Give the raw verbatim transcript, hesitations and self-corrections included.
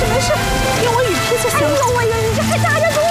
事没事，听我语出就行了。哎呦喂呀，你这还打人！